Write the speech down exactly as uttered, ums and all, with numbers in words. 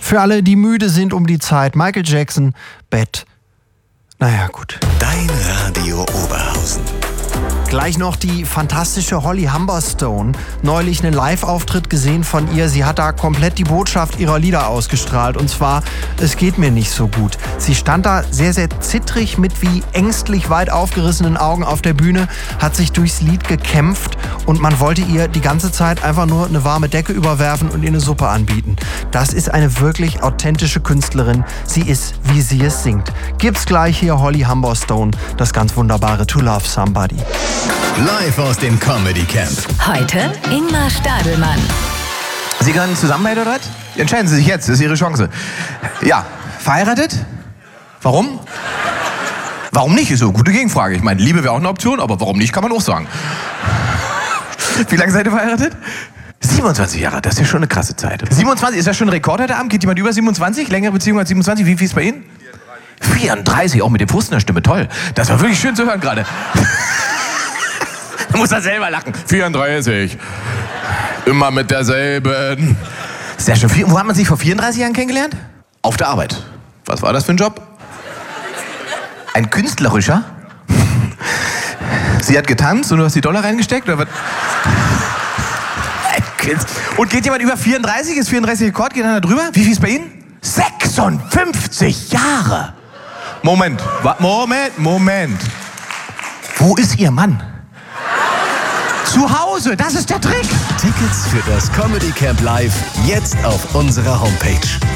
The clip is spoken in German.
Für alle, die müde sind um die Zeit, Michael Jackson, Bett. Naja, gut. Dein Radio Oberhausen. Gleich noch die fantastische Holly Humberstone. Neulich einen Live-Auftritt gesehen von ihr. Sie hat da komplett die Botschaft ihrer Lieder ausgestrahlt. Und zwar, es geht mir nicht so gut. Sie stand da sehr, sehr zittrig mit wie ängstlich weit aufgerissenen Augen auf der Bühne, hat sich durchs Lied gekämpft und man wollte ihr die ganze Zeit einfach nur eine warme Decke überwerfen und ihr eine Suppe anbieten. Das ist eine wirklich authentische Künstlerin. Sie ist, wie sie es singt. Gibt's gleich hier Holly Humberstone, das ganz wunderbare To Love Somebody. Live aus dem Comedy Camp. Heute Ingmar Stadelmann. Sie gehören zusammen, oder was? Entscheiden Sie sich jetzt, das ist Ihre Chance. Ja, verheiratet? Warum? Warum nicht? Ist so eine gute Gegenfrage. Ich meine, Liebe wäre auch eine Option, aber warum nicht, kann man auch sagen. Wie lange seid ihr verheiratet? siebenundzwanzig Jahre, das ist ja schon eine krasse Zeit. siebenundzwanzig, ist das schon ein Rekord heute Abend? Geht jemand über siebenundzwanzig? Längere Beziehung als siebenundzwanzig? Wie viel ist bei Ihnen? vierunddreißig, auch mit dem Fuß in der Stimme, toll. Das war wirklich schön zu hören gerade. Da muss er selber lachen. vierunddreißig. Immer mit derselben. Sehr schön. Wo hat man sich vor vierunddreißig Jahren kennengelernt? Auf der Arbeit. Was war das für ein Job? Ein künstlerischer? Sie hat getanzt und du hast die Dollar reingesteckt? Oder was? Und geht jemand über vierunddreißig? Ist vierunddreißig Rekord? Geht einer drüber? Wie viel ist bei Ihnen? sechsundfünfzig Jahre. Moment, Moment, Moment. Wo ist Ihr Mann? Zu Hause, das ist der Trick. Tickets für das Comedy Camp Live jetzt auf unserer Homepage.